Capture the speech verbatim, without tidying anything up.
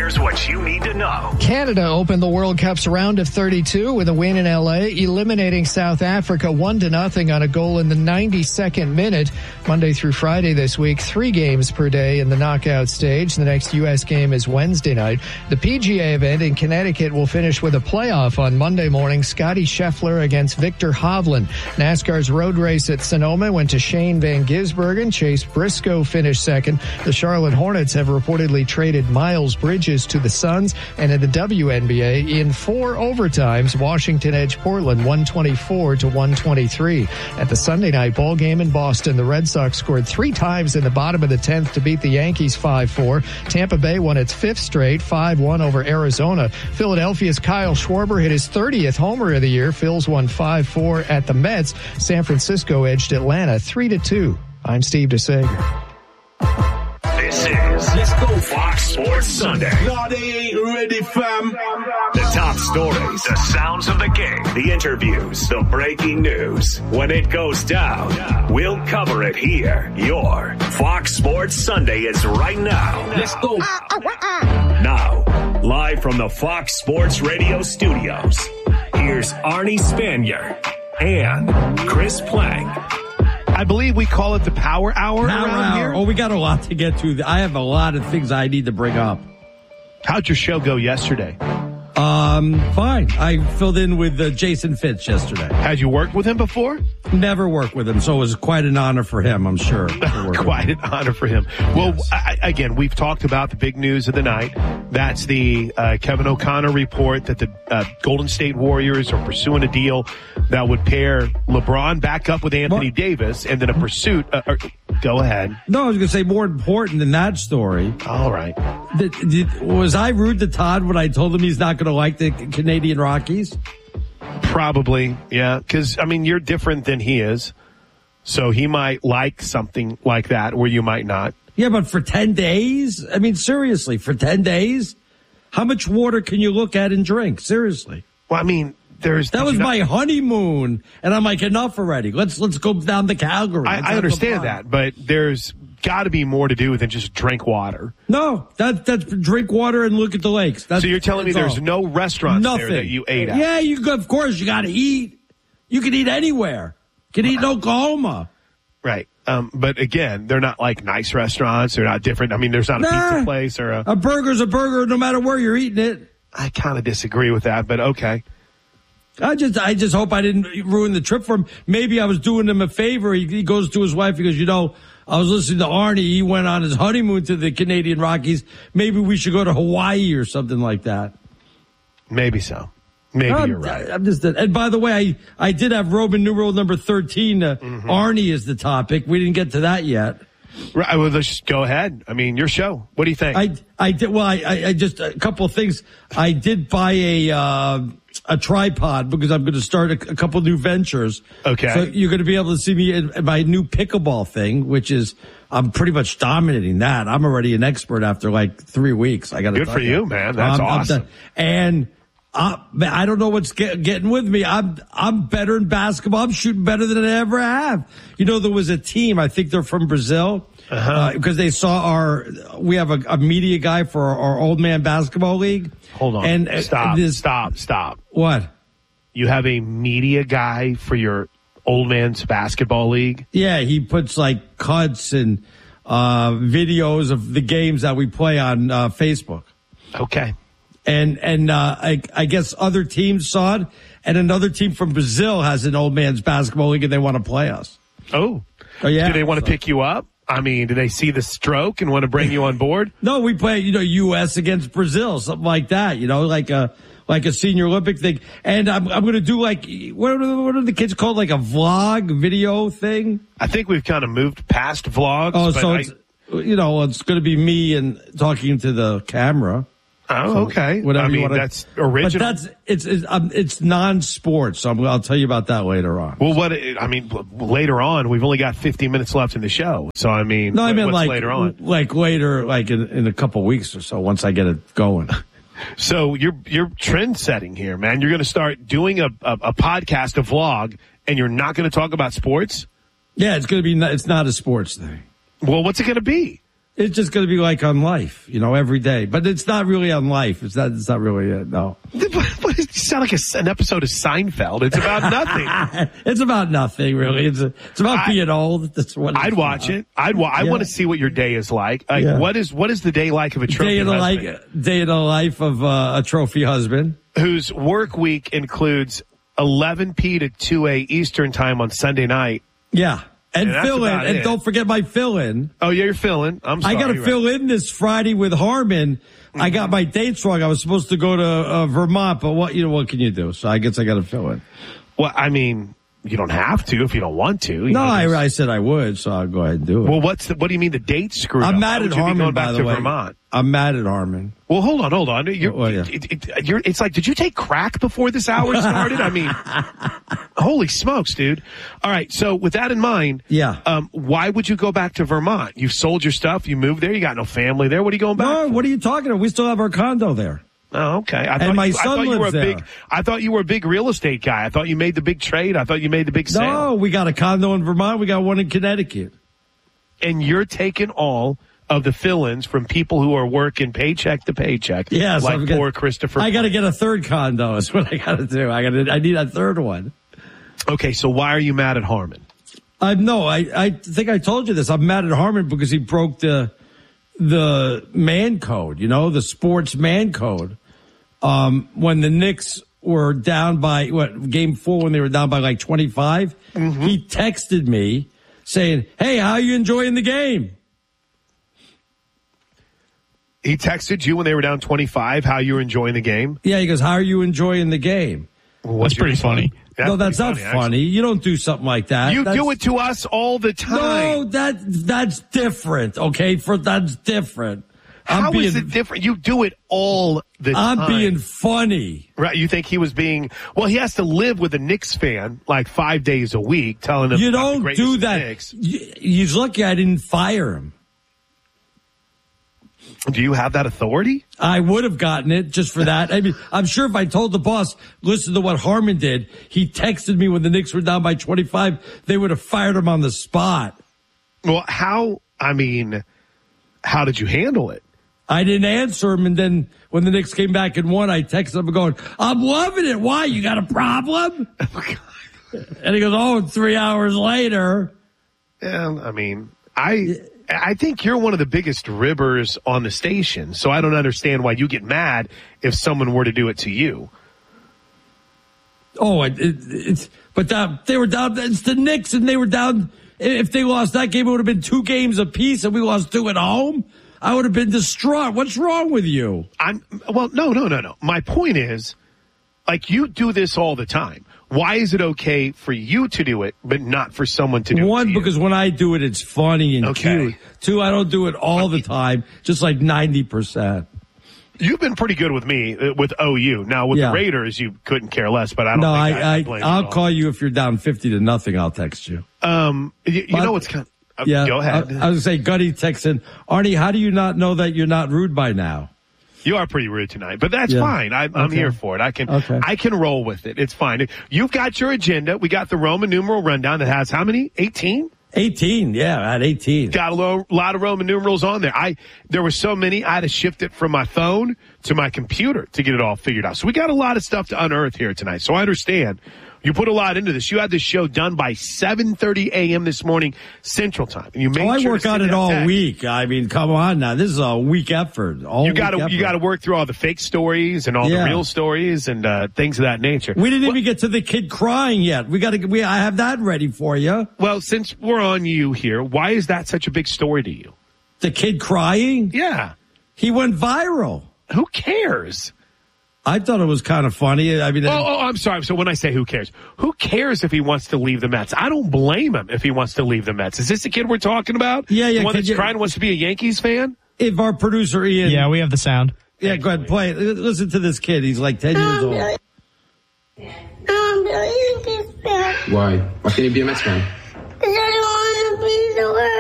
Here's what you need to know. Canada opened the World Cup's round of thirty-two with a win in L A, eliminating South Africa one to nothing on a goal in the ninety-second minute. Monday through Friday this week, three games per day in the knockout stage. The next U S game is Wednesday night. The P G A event in Connecticut will finish with a playoff on Monday morning. Scotty Scheffler against Victor Hovland. NASCAR's road race at Sonoma went to Shane Van Gisbergen. Chase Briscoe finished second. The Charlotte Hornets have reportedly traded Miles Bridges to the Suns. And in the W N B A, in four overtimes, Washington edged Portland one twenty-four to one twenty-three. At the Sunday night ball game in Boston, the Red Sox scored three times in the bottom of the tenth to beat the Yankees five four. Tampa Bay won its fifth straight, five one over Arizona. Philadelphia's Kyle Schwarber hit his thirtieth homer of the year. Phils won five four at the Mets. San Francisco edged Atlanta three to two. I'm Steve DeSager. This is Let's Go Fox Sports Sunday. No, they ain't ready, fam. The top stories, the sounds of the game, the interviews, the breaking news. When it goes down, we'll cover it here. Your Fox Sports Sunday is right now. Let's go. Now, live from the Fox Sports Radio studios, here's Arnie Spanier and Chris Plank. I believe we call it the Power Hour Power around hour. here. Oh, we got a lot to get to. I have a lot of things I need to bring up. How'd your show go yesterday? Um, fine. I filled in with uh, Jason Fitz yesterday. Had you worked with him before? Never worked with him, so it was quite an honor for him, I'm sure. Quite an honor for him. Well, Yes. I, again, we've talked about the big news of the night. That's the uh, Kevin O'Connor report that the uh, Golden State Warriors are pursuing a deal that would pair LeBron back up with Anthony What? Davis, and then a pursuit. Uh, or, go ahead. No, I was going to say more important than that story. All right. Did, did, was I rude to Todd when I told him he's not going to like the Canadian Rockies? Probably, yeah. Because, I mean, you're different than he is. So he might like something like that where you might not. Yeah, but for ten days? I mean, seriously, for ten days? How much water can you look at and drink? Seriously. Well, I mean, there's... That did was you not- my honeymoon. And I'm like, enough already. Let's let's go down to Calgary. I, Let's I have understand some fun. that, but there's got to be more to do than just drink water. No, that that's drink water and look at the lakes. That's, So you're telling me that's there's all. no restaurants Nothing. there that you ate at? Yeah, you could, of course, you got to eat. You can eat anywhere. You can eat in Oklahoma. Right. Um, but again, they're not like nice restaurants. They're not different. I mean, there's not a Nah. pizza place or a... A burger's a burger no matter where you're eating it. I kind of disagree with that, but okay. I just, I just hope I didn't ruin the trip for him. Maybe I was doing him a favor. He, he goes to his wife. He goes, you know, I was listening to Arnie. He went on his honeymoon to the Canadian Rockies. Maybe we should go to Hawaii or something like that. Maybe so. Maybe I'm, you're right. I'm just, and by the way, I, I did have Roman numeral number thirteen. Uh, Mm-hmm. Arnie is the topic. We didn't get to that yet. Right. Well, let's just go ahead. I mean, your show. What do you think? I, I did, well, I, I, I just, a couple of things. I did buy a, uh, a tripod because I'm going to start a, a couple new ventures. Okay. So you're going to be able to see me in, in my new pickleball thing, which is, I'm pretty much dominating that. I'm already an expert after like three weeks. I got to Good for you, man. That's awesome. And, Uh, I don't know what's get, getting with me. I'm I'm better in basketball. I'm shooting better than I ever have. You know, there was a team. I think they're from Brazil because uh-huh. uh, they saw our. We have a, a media guy for our, our old man basketball league. Hold on. And stop. Uh, this, stop. Stop. What? You have a media guy for your old man's basketball league? Yeah, he puts like cuts and uh, videos of the games that we play on uh, Facebook. Okay. And, and, uh, I, I guess other teams saw it, and another team from Brazil has an old man's basketball league and they want to play us. Oh. Oh, yeah. Do they want to so. pick you up? I mean, do they see the stroke and want to bring you on board? No, we play, you know, U S against Brazil, something like that, you know, like a, like a senior Olympic thing. And I'm, I'm going to do like, what are, the, what are the kids called? Like a vlog video thing? I think we've kind of moved past vlogs. Oh, but so I, it's, you know, it's going to be me and talking to the camera. Oh, okay. Whatever I mean, you wanna, that's original. But that's, it's, it's, um, it's non-sports, so I'm, I'll tell you about that later on. Well, what, I mean, later on, we've only got fifteen minutes left in the show. So, I mean, No, I mean what's like, later on? like later, like in, in a couple weeks or so, once I get it going. So you're, you're trend setting here, man. You're going to start doing a, a, a podcast, a vlog, and you're not going to talk about sports? Yeah, it's going to be, not, it's not a sports thing. Well, what's it going to be? It's just going to be like on Life, you know, every day. But it's not really on Life. It's not. It's not really it. No. But it sound like a, an episode of Seinfeld. It's about nothing. It's about nothing, really. It's a, it's about I, being old. That's what. I'd watch about. it. I'd. Wa- I yeah. want to see what your day is like. Like yeah. what is what is the day like of a trophy day in the husband? like day in the life of uh, a trophy husband whose work week includes eleven p to two a Eastern time on Sunday night. Yeah. And, and fill in. And it. don't forget my fill in. Oh, yeah, you're filling. I'm sorry. I got to right. fill in this Friday with Harmon. Mm-hmm. I got my dates wrong. I was supposed to go to uh, Vermont, but what, you know, what can you do? So I guess I got to fill in. Well, I mean, you don't have to if you don't want to. You no, know, I, I said I would, so I'll go ahead and do it. Well, what's the, what do you mean the dates screwed I'm up? mad at Harmon, going back by the to way. Vermont? I'm mad at Harmon. Well, hold on, hold on. You're, well, yeah. it, it, you're, it's like, did you take crack before this hour started? I mean, holy smokes, dude. All right, so with that in mind, yeah. um, why would you go back to Vermont? You sold your stuff, you moved there, you got no family there. What are you going back No, for? what are you talking about? We still have our condo there. Oh, okay. I and thought my you, son I thought you were lives a there. big. I thought you were a big real estate guy. I thought you made the big trade. I thought you made the big sale. No, we got a condo in Vermont. We got one in Connecticut. And you're taking all of the fill-ins from people who are working paycheck to paycheck. Yes, like I'm poor get, Christopher. I got to get a third condo. Is what I got to do. I got to. I need a third one. Okay, so why are you mad at Harmon? I no, I I think I told you this. I'm mad at Harmon because he broke the the man code. You know, the sports man code. Um, when the Knicks were down by what game four when they were down by like twenty-five, mm-hmm. he texted me saying, "Hey, how are you enjoying the game?" He texted you when they were down twenty-five, how you were enjoying the game? Yeah, he goes, "How are you enjoying the game?" Well, that's pretty funny. That's no, that's not funny. funny. You don't do something like that. You that's, do it to us all the time. No, that that's different. Okay, for that's different. I'm How being, is it different? You do it all the I'm time. I'm being funny. Right, you think he was being, well, he has to live with a Knicks fan like five days a week telling him you about don't the greatness do that. Of Knicks. He's lucky I didn't fire him. Do you have that authority? I would have gotten it just for that. I mean, I'm sure if I told the boss, listen to what Harmon did, he texted me when the Knicks were down by twenty-five, they would have fired him on the spot. Well, how, I mean, how did you handle it? I didn't answer him, and then when the Knicks came back and won, I texted him going, I'm loving it. Why? You got a problem? And he goes, oh, three hours later. Yeah, I mean, I I think you're one of the biggest ribbers on the station, so I don't understand why you get mad if someone were to do it to you. Oh, it, it, it's but that, they were down. It's the Knicks, and they were down. If they lost that game, it would have been two games apiece, and we lost two at home. I would have been distraught. What's wrong with you? I'm well, no, no, no, no. My point is, like, you do this all the time. Why is it okay for you to do it, but not for someone to do it? One, to because when I do it, it's funny and okay. cute. Two, I don't do it all the time, just like ninety percent. You've been pretty good with me uh, with O U. Now with yeah. the Raiders, you couldn't care less. But I don't. No, think I, I, I, I I'll call you if you're down fifty to nothing. I'll text you. Um, you, you but, know what's kind of, uh, yeah. Go ahead. I, I was gonna say, Gutty texting Arnie. How do you not know that you're not rude by now? You are pretty rude tonight, but that's yeah. fine. I, I'm okay. here for it. I can, okay. I can roll with it. It's fine. You've got your agenda. We got the Roman numeral rundown that has how many? eighteen? eighteen, yeah, at eighteen. Got a lo- lot of Roman numerals on there. I there were so many, I had to shift it from my phone to my computer to get it all figured out. So we got a lot of stuff to unearth here tonight. So I understand. You put a lot into this. You had this show done by seven thirty a.m. this morning Central Time, and you made oh, I sure work to on send it all text. week. I mean, come on now. This is a week effort. All you got to effort. you got to work through all the fake stories and all yeah. the real stories and uh, things of that nature. We didn't well, even get to the kid crying yet. We got to. We I have that ready for you. Well, since we're on you here, why is that such a big story to you? The kid crying? Yeah, he went viral. Who cares? I thought it was kind of funny. I mean, oh, oh, I'm sorry. So when I say who cares, who cares if he wants to leave the Mets? I don't blame him if he wants to leave the Mets. Is this the kid we're talking about? Yeah, yeah. The one that's you, crying wants to be a Yankees fan? If our producer Ian, yeah, we have the sound. Yeah, go ahead, play it. Listen to this kid. He's like ten years old. I'm a Yankees fan. Why? Why can't you be a Mets fan? Because I don't want to be the